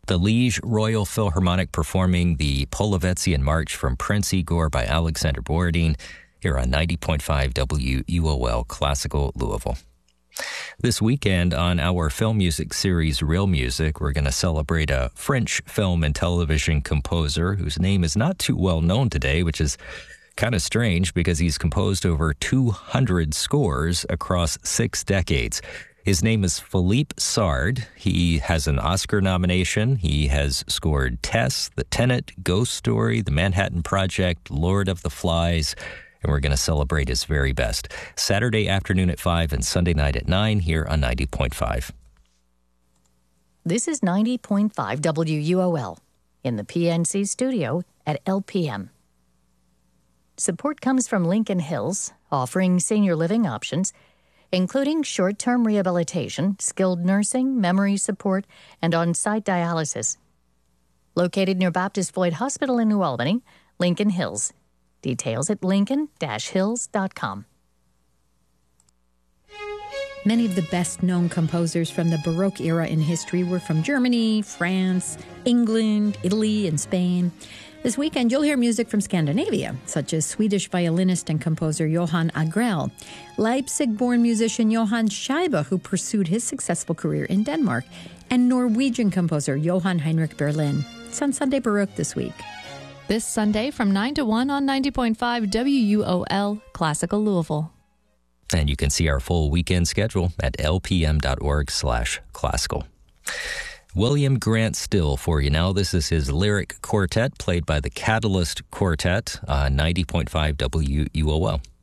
The Liege Royal Philharmonic performing the Polovetzian March from Prince Igor by Alexander Borodin here on 90.5 WUOL Classical Louisville. This weekend on our film music series, Real Music, we're going to celebrate a French film and television composer whose name is not too well known today, which is kind of strange because he's composed over 200 scores across 6 decades. His name is Philippe Sard. He has an Oscar nomination. He has scored Tess, The Tenet, Ghost Story, The Manhattan Project, Lord of the Flies, and we're going to celebrate his very best. Saturday afternoon at 5 and Sunday night at 9 here on 90.5. This is 90.5 WUOL in the PNC studio at LPM. Support comes from Lincoln Hills, offering senior living options, including short-term rehabilitation, skilled nursing, memory support, and on-site dialysis. Located near Baptist Floyd Hospital in New Albany, Lincoln Hills. Details at lincoln-hills.com. Many of the best-known composers from the Baroque era in history were from Germany, France, England, Italy, and Spain. This weekend, you'll hear music from Scandinavia, such as Swedish violinist and composer Johan Agrell, Leipzig-born musician Johann Scheibe, who pursued his successful career in Denmark, and Norwegian composer Johann Heinrich Berlin. It's on Sunday Baroque this week. This Sunday from 9 to 1 on 90.5 WUOL Classical Louisville. And you can see our full weekend schedule at lpm.org/classical. William Grant Still for you now. This is his lyric quartet played by the Catalyst Quartet on 90.5 WUOL.